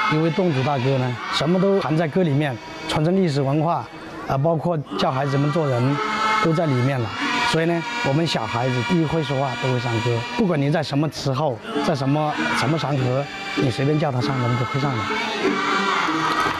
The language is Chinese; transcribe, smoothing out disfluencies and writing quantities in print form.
因为侗族大歌呢，什么都含在歌里面，传承历史文化，包括教孩子们做人，都在里面了。所以呢，我们小孩子第一会说话都会唱歌，不管你在什么时候，在什么场合，你随便叫他唱，他们都会唱的。